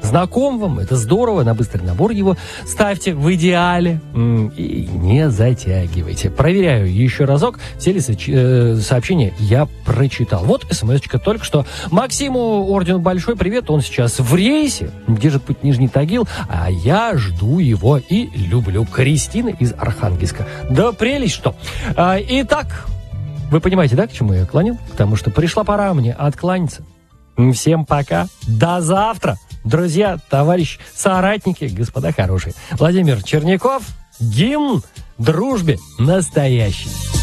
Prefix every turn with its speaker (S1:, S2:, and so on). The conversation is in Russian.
S1: Знаком вам? Это здорово. На быстрый набор его ставьте в идеале. И не затягивайте. Проверяю еще разок, все ли сообщения я прочитал. Вот смс-очка только что. Максиму орден большой привет. Он сейчас в рейсе. Держит путь Нижний Тагил. А я жду его и люблю. Кристина из Архангельска. Да прелесть что. Итак, вы понимаете, да, к чему я клонил? К тому, что пришла пора мне откланяться. Всем пока. До завтра. Друзья, товарищи, соратники, господа хорошие. Владимир Черняков. Гимн дружбе настоящий.